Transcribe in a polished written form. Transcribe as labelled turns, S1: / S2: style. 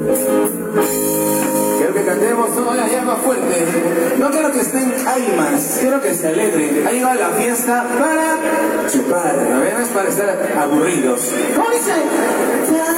S1: Quiero que cantemos todavía más fuerte. No quiero que estén ahí más, quiero que se alegren. Ha llegado la fiesta para chupar, ¿no? No es para estar aburridos. ¿Cómo dice?